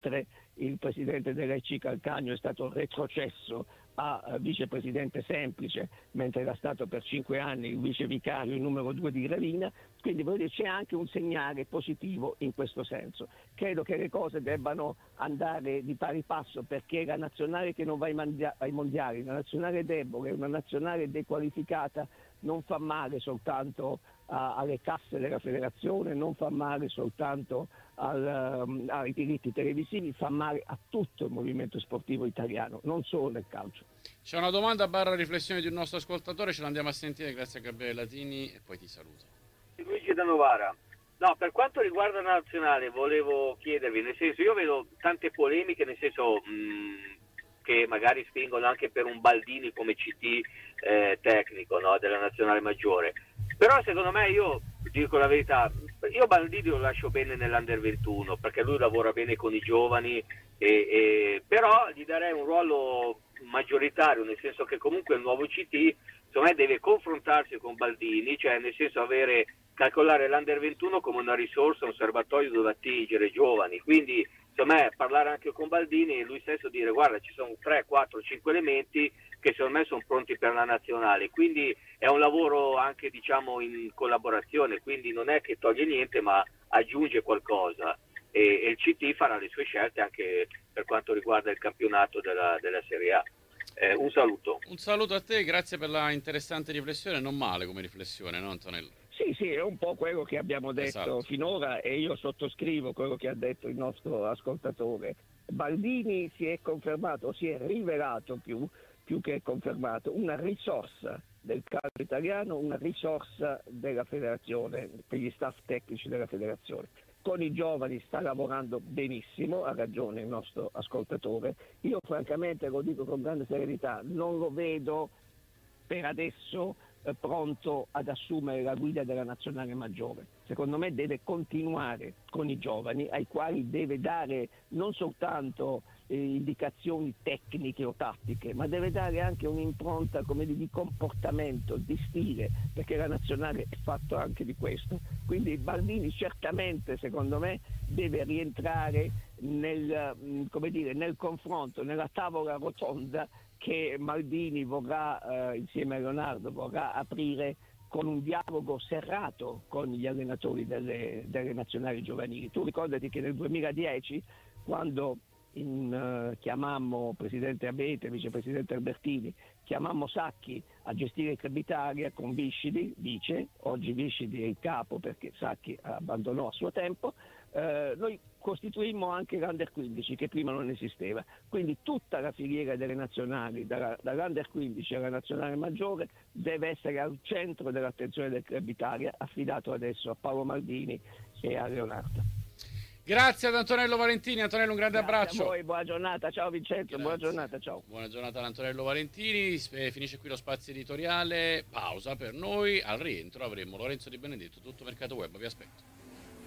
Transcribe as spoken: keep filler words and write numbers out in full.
mentre il presidente dell'A C Calcagno è stato retrocesso a vicepresidente semplice, mentre era stato per cinque anni il vicevicario, il numero due di Gravina. Quindi voglio dire, c'è anche un segnale positivo in questo senso. Credo che le cose debbano andare di pari passo, perché la nazionale che non va ai, mandia- ai mondiali, la nazionale debole, una nazionale dequalificata non fa male soltanto a, alle casse della federazione, non fa male soltanto al, um, ai diritti televisivi, fa male a tutto il movimento sportivo italiano, non solo nel calcio. C'è una domanda barra riflessione di un nostro ascoltatore, ce l'andiamo a sentire grazie a Gabriele Latini e poi ti saluto. Luigi da Novara. No, per quanto riguarda la nazionale volevo chiedervi, nel senso, io vedo tante polemiche, nel senso mh, che magari spingono anche per un Baldini come C T eh, tecnico, no, della nazionale maggiore, però secondo me, io dico la verità, io Baldini lo lascio bene nell'Under ventuno perché lui lavora bene con i giovani, e, e, però gli darei un ruolo maggioritario, nel senso che comunque il nuovo C T secondo me deve confrontarsi con Baldini, cioè nel senso avere, calcolare l'Under ventuno come una risorsa, un serbatoio dove attingere giovani, quindi secondo me parlare anche con Baldini e lui stesso dire guarda ci sono tre, quattro, cinque elementi che secondo me sono pronti per la nazionale, quindi è un lavoro anche diciamo in collaborazione, quindi non è che toglie niente ma aggiunge qualcosa e, e il C T farà le sue scelte anche per quanto riguarda il campionato della, della Serie A. Eh, un saluto. Un saluto a te, grazie per la interessante riflessione, non male come riflessione, no Antonello? Sì, sì, è un po' quello che abbiamo detto Esatto. finora e io sottoscrivo quello che ha detto il nostro ascoltatore. Baldini si è confermato, si è rivelato più, più che confermato, una risorsa del calcio italiano, una risorsa della federazione, per gli staff tecnici della federazione. Con i giovani sta lavorando benissimo, ha ragione il nostro ascoltatore. Io francamente, lo dico con grande serenità, non lo vedo per adesso eh, pronto ad assumere la guida della nazionale maggiore. Secondo me deve continuare con i giovani, ai quali deve dare non soltanto eh, indicazioni tecniche o tattiche, ma deve dare anche un'impronta, come dire, di comportamento, di stile, perché la nazionale è fatta anche di questo. Quindi Baldini certamente, secondo me, deve rientrare nel, mh, come dire, nel confronto, nella tavola rotonda che Maldini vorrà, eh, insieme a Leonardo, vorrà aprire con un dialogo serrato con gli allenatori delle, delle nazionali giovanili. Tu ricordati che nel duemiladieci, quando in, uh, chiamammo Presidente Abete, Vicepresidente Albertini, chiamammo Sacchi a gestire il Club Italia con Viscidi, vice, oggi Viscidi è il capo perché Sacchi abbandonò a suo tempo, eh, noi costituimmo anche l'Under quindici che prima non esisteva, quindi tutta la filiera delle nazionali, dalla, dall'Under quindici alla nazionale maggiore, deve essere al centro dell'attenzione del Club Italia, affidato adesso a Paolo Maldini e a Leonardo. Grazie ad Antonello Valentini. Antonello, un grande Grazie abbraccio. a voi, buona giornata, ciao Vincenzo, Grazie. buona giornata, ciao. Buona giornata ad Antonello Valentini. Finisce qui lo spazio editoriale, pausa per noi, al rientro avremo Lorenzo Di Benedetto, Tutto Mercato Web, vi aspetto.